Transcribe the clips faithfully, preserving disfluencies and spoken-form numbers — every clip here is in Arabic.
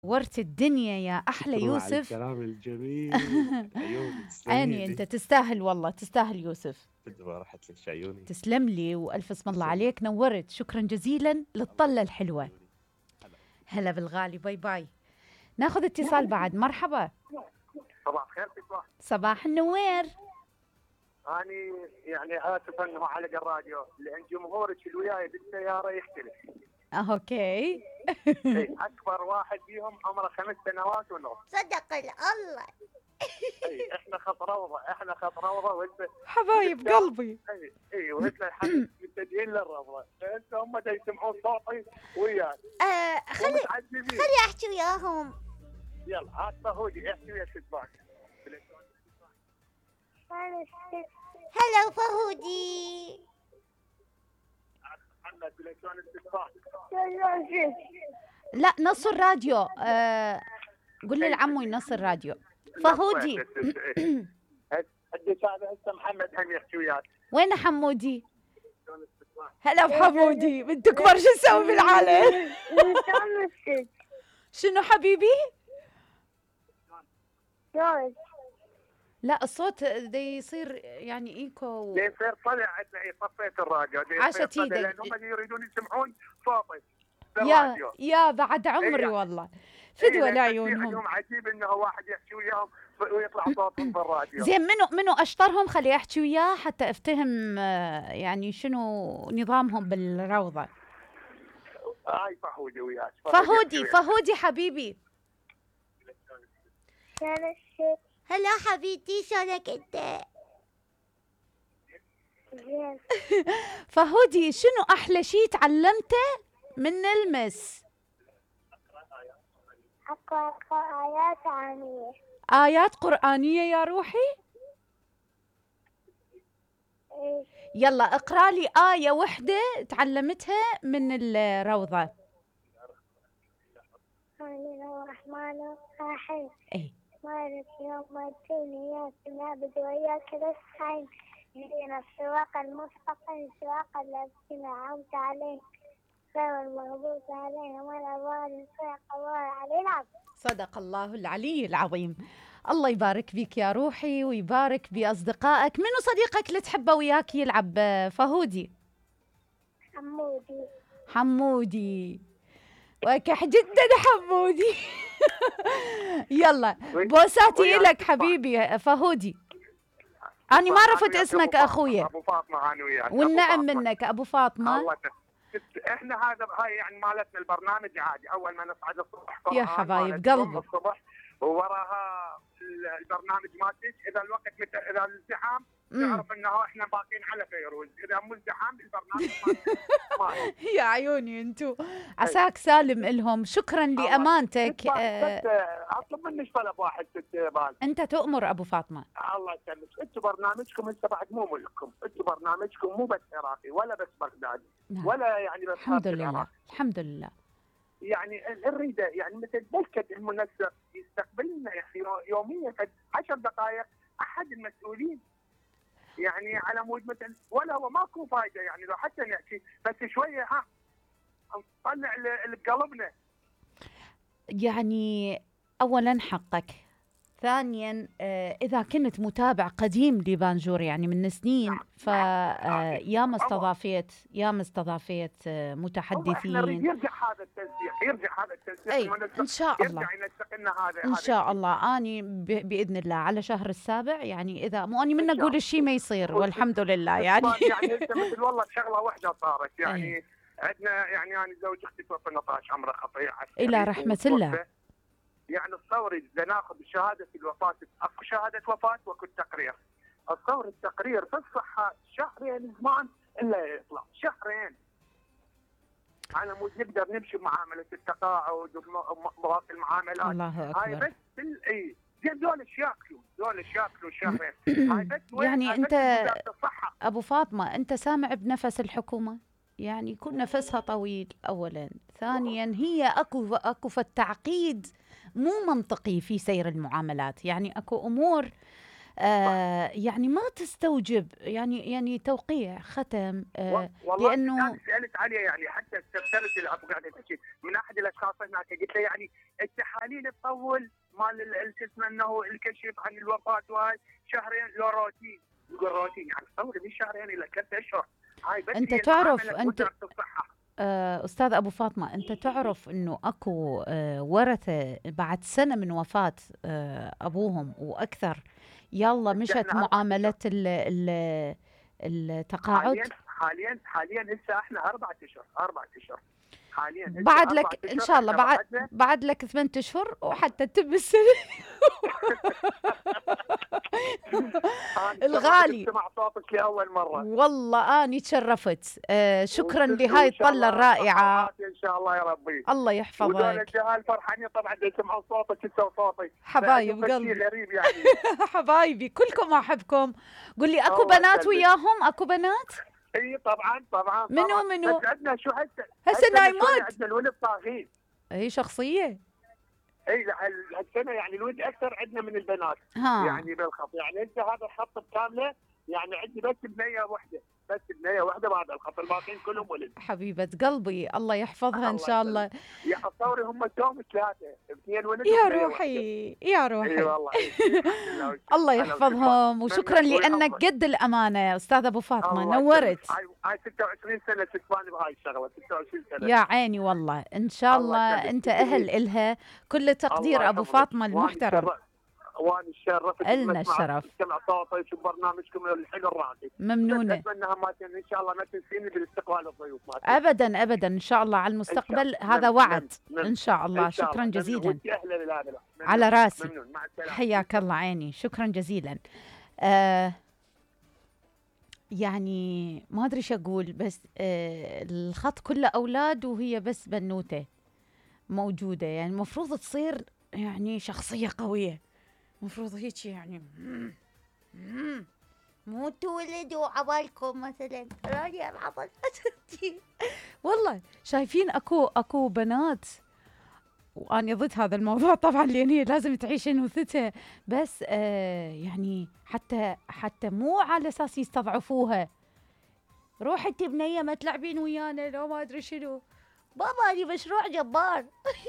ورت الدنيا يا أحلى شكرا على يوسف. الكلام الجميل. عيوني عيني تسلمي أنت لي. تستاهل، والله تستاهل يوسف. بدي راحت لك عيوني. تسلم لي وألف اسم الله تسلم. عليك، نورت. شكرا جزيلا للطلة الحلوة. عيوني. هلا. هلا بالغالي، باي باي. ناخذ اتصال بعد. مرحبا. صباح الخير تسمع. صباح النوير. أنا يعني آسف أنه علق الراديو لأن جمهورك اللي وياي بالسيارة يختلف. آه، أوكي. إيه، أكبر واحد فيهم عمره خمس سنوات ونص. صدق الله. إيه، إحنا خط روضة إحنا خط روضة وأنت حبايب قلبي. إيه إيه وأنت الحين متجهين للروضة، أنت هم دا يسمعون صوتي وياك. آه خلي ومتعذبين. خلي احكي وياهم. يلا هات فهودي احكي ويا شباك. هلا فهودي. محمد بليتون الشباك. لا، نص الراديو. آه قول لي لعمو ينص الراديو. فهودي. عندي هذا هسه محمد هم يحكي وياك. وين حمودي؟ هلا بحمودي. بنت كبر شو نسوي بالعالم؟ شنو حبيبي؟ لا، الصوت دا يصير يعني ايكو. دي يصير طلع عندنا إيه، طفيت الراديو. دي عاشت يصير طلع ايدك. لأن هم يريدون يسمعون صوتي يا بالراديو. يا بعد عمري إيه. والله. فدوة إيه، لعيونهم. اليوم عجيب انه واحد يحكي وياهم ويطلع صوتهم بالراديو. زين، منو منو اشطرهم؟ خلي احكي وياه حتى افتهم آه، يعني شنو نظامهم بالروضة. هاي فهودي وياك. فهودي فهودي حبيبي. هلا حبيبتي، شلونك انت؟ فهودي، شنو احلى شيء تعلمته من المس؟ أقرأ آيات عامية. آيات قرآنية يا روحي؟ إيه. يلا اقرأ لي آية وحدة تعلمتها من الروضة. بسم الله الرحمن الرحيم. ايه. مالك يوم الدين، إياك نعبد وإياك نستعين، اهدنا الصراط المستقيم صراط الذين أنعمت عليهم غير المغضوب عليهم ولا الضالين صدق الله العلي العظيم. صدق الله العلي العظيم. الله يبارك بيك يا روحي ويبارك بأصدقائك. منو صديقك اللي تحبه وياك يلعب فهودي؟ حمودي. حمودي. وكح جدا حمودي. يلا بوساتي لك حبيبي فهودي. أنا ما عرفت اسمك أخويا. ابو فاطمه انا وياك. والنعم منك أبو فاطمة. الله تس... احنا هذا هاي يعني مالتنا البرنامج عادي، اول ما نصعد الصبح يا حبايب قلبي الصبح ووراها البرنامج مالتك. اذا الوقت مت... اذا الازدحام تعرف انه احنا باقين على فيروز، اذا مو ازدحام البرنامج مالتك. يا عيوني انتو عساك سالم إلهم. شكرا لأمانتك. بس اطلب منك طلب واحد ست بال. انت تؤمر ابو فاطمه. الله يسلمك. انتم برنامجكم انت بعد مو ملككم، انتم برنامجكم مو بس عراقي ولا بس بغدادي. نعم. ولا يعني بس الحمد لله الحمد لله. يعني نريده يعني مثل بلكة المنسق يستقبلنا يعني يوميا عشر دقائق احد المسؤولين يعني على مود مثل، ولا هو ماكو فايده يعني لو حتى نحكي بس شويه ها نطلع لقلبنا. يعني اولا حقك، ثانيا آه اذا كنت متابع قديم لبانجور يعني من سنين، فياما استضافيت ياما استضافيت آه متحدثين. يرجع هذا التنسيق يرجع هذا التنسيق أي ان شاء الله ينسق لنا هذا ان شاء الله. اني باذن الله على شهر السابع يعني اذا مو اني من اقول الشيء ما يصير والحمد لله يعني. يعني انت مثل والله شغله واحده صارت يعني. أي. عندنا يعني انا زوج اختي توفى اثني عشر عمره خطير الى رحمه الله. يعني الصوري اذا ناخذ شهاده الوفاه، اكو شهاده وفاه واكو تقرير. الصور التقرير في الصحه شهرين زمان الا يطلع شهرين على مود نقدر نمشي بمعامله التقاعد وباقي المعاملات. الله اكبر. هاي بس اي زين دول ياكلوا دول ياكلوا شهرين. هاي بس يعني انت ابو فاطمه انت سامع بنفس الحكومه؟ يعني يكون نفسها طويل اولا، ثانيا هي اكو اكو فالتعقيد مو منطقي في سير المعاملات. يعني اكو امور آه يعني ما تستوجب يعني يعني توقيع ختم آه والله لانه انا سالت عليه يعني حتى استفسرت اللي ابو قاعد تحكي من احد الاشخاص هناك، قلت له يعني التحاليل تطول مال ال- شو اسمه انه الكشف عن الوفاه وهاي شهرين لو روتين، يقول روتين يعني تصور من شهرين الى ثلاث اشهر. هاي بس أنت هي تعرف المعاملة أنت وزارة الصحه. آه أستاذ أبو فاطمة، أنت تعرف أنه أكو آه ورثة بعد سنة من وفاة آه أبوهم وأكثر يلا مشت احنا أربعة معاملة ال ال التقاعد. حاليا حاليا حاليا هسه احنا اربعة اشهر اربعة اشهر حاليا هسه بعد أربعة لك إن أشهر شاء الله إحنا بعد بعدنا. بعد لك ثمانية أشهر وحتى تتم السنة. أنا الغالي. تسمع صوتك لاول مره. والله أني تشرفت. آه شكرا وإن لهاي شاء الطلة الله الرائعة. صحة ان شاء الله يا ربي. الله ودول يحفظك. الجهال فرحانين طبعا يسمعوا صوتك انت وصوتي. حبايب فعندهم قلبي. شيء غريب يعني. حبايبي كلكم أحبكم. قل لي أكو الله بنات يسلمك. وياهم؟ أكو بنات؟ اي طبعا طبعا منو طبعاً. منو؟ بس عندنا شو هسه هسه هسه نايمات؟ شوية عندنا الولد طاغين. هي شخصية. اي لا، هالسنه يعني الولد اكثر عندنا من البنات. ها يعني بالخط يعني انت هذا الخط بكامله يعني عندي بس بنيه واحده، بس بنيه واحده بعد الخط الباقيين كلهم ولد. حبيبة قلبي الله يحفظها إن الله شاء الله. يا تصوري هم توم ثلاثه، اثنين ولد يا وبنية روحي يا واحدة. اي روحي. والله إيه. الله أنا يحفظهم وشكرا. وشكرا من- لأنك ويحفظك. قد الأمانة يا أستاذ أبو فاطمة. الله نورت. يسلمك. هاي هاي ستة وعشرين سنه تكفاني بهاي الشغله، ستة وعشرين سنه. يا عيني والله إن شاء الله الله يسلمك. أنت أهل إلها. كل تقدير الله أبو يحفظك. فاطمة وأنا المحترم. الشرف- وانا الشرف إلنا الشرف. سمع صوتك وبرنامجكم الحلو الراقي. ممنونة. اتمنى ما ت- ان شاء الله ما تنسيني بالاستقبال الضيوف مالتك. أبدا أبدا إن شاء الله على المستقبل. إن شاء- هذا نعم، وعد نعم، إن شاء الله. إن شاء شكرا الله. جزيلا. ودي اهلا بالهذا. على راسي. ممنون. مع السلامه. حياك الله عيني. شكرا جزيلا. آه يعني ما أدري شو أقول بس آه الخط كله أولاد وهي بس بنوتة موجودة. يعني المفروض تصير يعني شخصية قوية. المفروض هيك يعني مو تولدوا عبالكم مثلا راجع العبال. والله شايفين اكو اكو بنات وانا ضد هذا الموضوع طبعا لان هي لازم تعيش انوثتها بس آه يعني حتى حتى مو على اساس يستضعفوها. روحي انت بنيه ما تلعبين ويانا لو ما ادري شنو. بابا لي مشروع جبار.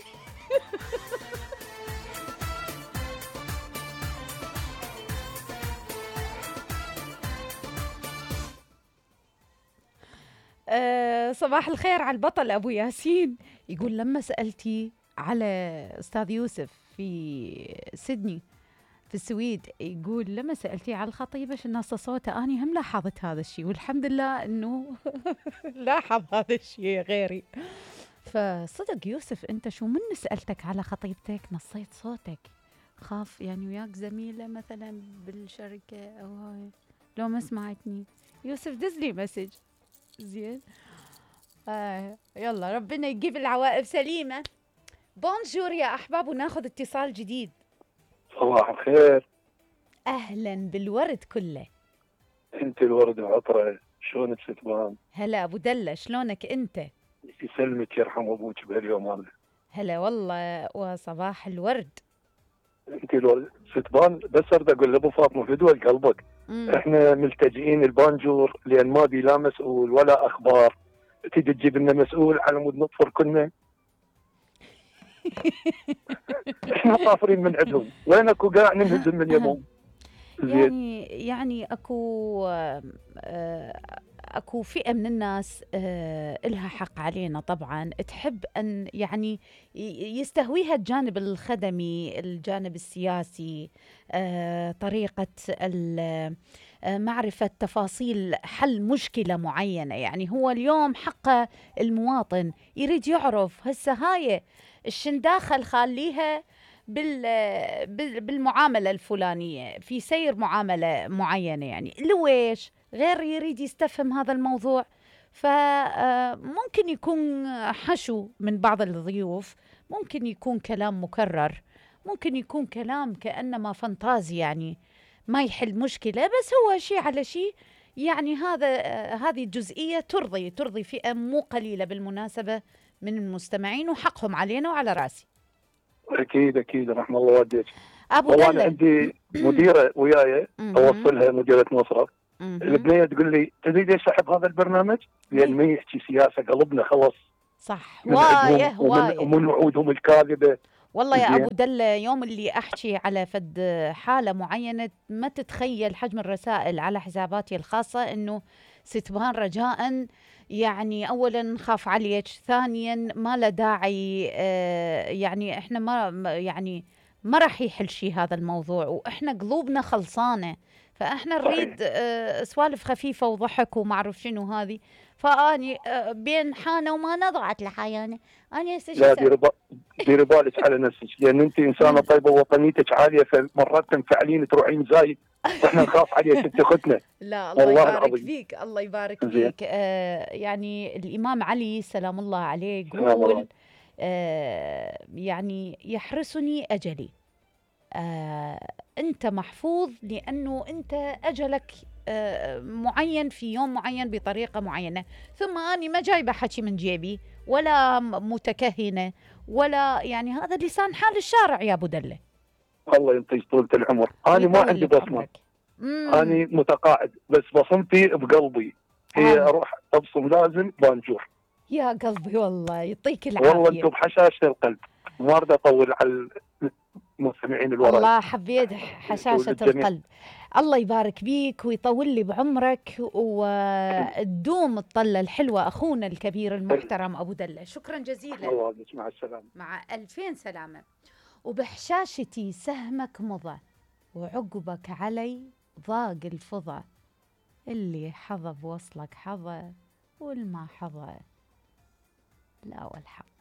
آه صباح الخير على البطل ابو ياسين. يقول لما سالتي على استاذ يوسف في سيدني في السويد، يقول لما سالتي على الخطيبه شو نص صوته اني هم لاحظت هذا الشيء والحمد لله انه لاحظ هذا الشيء غيري. فصدق يوسف انت شو من سالتك على خطيبتك نصيت صوتك؟ خاف يعني وياك زميله مثلا بالشركه او هاي لو ما سمعتني. يوسف دز لي مسج زين. آه يلا ربنا يجيب العواقب سليمه. بونجور يا احباب وناخذ اتصال جديد. صباح الخير. اهلا بالورد كله. انت الورد العطره، شلونك ستبان؟ هلا ابو دله شلونك انت؟ يسلمك يرحم ابوك بهاليوم هذا. هلا والله وصباح الورد. انت الورد ستبان. بس اريد اقول لابو فاطمه فدوى قلبك. مم. احنا ملتجئين البانجور لان ما بي لا مسؤول ولا اخبار. تجي تجيب لنا مسؤول على مود نطفر كلنا. احنا طافرين من عندهم، وين اكو قاع ننهزم من يمهم. زين. يعني يعني اكو آه، اكو فئه من الناس آه، إلها حق علينا طبعا تحب ان يعني ي- يستهويها الجانب الخدمي، الجانب السياسي، آه، طريقه ال- آه، معرفه تفاصيل حل مشكله معينه. يعني هو اليوم حق المواطن يريد يعرف هسه هاي الشنداخه خاليها بال بال- بالمعامله الفلانيه في سير معامله معينه. يعني لويش غير يريد يستفهم هذا الموضوع. فممكن يكون حشو من بعض الضيوف، ممكن يكون كلام مكرر، ممكن يكون كلام كأنما فانتازي يعني ما يحل مشكلة، بس هو شيء على شيء. يعني هذا آه، هذه الجزئية ترضي ترضي فئة مو قليلة بالمناسبة من المستمعين وحقهم علينا وعلى راسي. اكيد اكيد رحم الله والديك. ابو والله انا دله. عندي مديره وياي مهم. اوصلها مديره مصرف. مهم. البنيه تقول لي تدري ليش احب هذا البرنامج؟ لان ما يحكي سياسه، قلبنا خلص صح، من عندهم وايه ومن, وايه. ومن وعودهم الكاذبه. والله يا زين. ابو دله، يوم اللي احكي على فد حاله معينه ما تتخيل حجم الرسائل على حساباتي الخاصه انه ستبان رجاء، يعني اولا نخاف عليك، ثانيا ما له داعي، آه يعني احنا ما ما- يعني ما راح يحل شيء هذا الموضوع، واحنا قلوبنا خلصانه، فاحنا نريد آه سوالف خفيفه وضحك وما اعرف شنو هذه. فاني آه بين حانه وما نضعت لحيانه، انا هسه شو لا اسوي؟ ديري با- ديري بالك على نفسك، لان انت انسانه طيبه ووطنيتك عاليه، فمرات تنفعلين تروحين زايد واحنا نخاف عليك، انت اختنا. لا الله والله يبارك العظيم. فيك، الله يبارك زين. فيك. آه يعني الإمام علي سلام الله عليه سلام الله. يقول آه يعني يحرسني أجلي. آه أنت محفوظ لأنه أنت أجلك آه معين في يوم معين بطريقة معينة. ثم أنا ما جايبة حكي من جيبي ولا م- متكهنة، ولا يعني هذا لسان حال الشارع يا أبو دلة. الله ينطيك طولة العمر. انا ما ويطول عندي لك بصمه، عمرك. مم. انا متقاعد، بس بصمتي بقلبي. هي آه. اروح ابصم لازم بانجور. يا قلبي والله يعطيك والله العافية. انتم بحشاشه القلب. ما اريد اطول على المستمعين الوراء. الله حبيت حشاشة والجميع. القلب. الله يبارك بيك ويطول لي بعمرك وتدوم الطلة الحلوة أخونا الكبير المحترم أبو دلة. شكرا جزيلا. الله يعافيك، مع السلامه. مع ألفين سلامة. وبحشاشتي سهمك مضى، وعقبك علي ضاق الفضى، اللي حظى بوصلك حظى، والما حظى لا والحظ.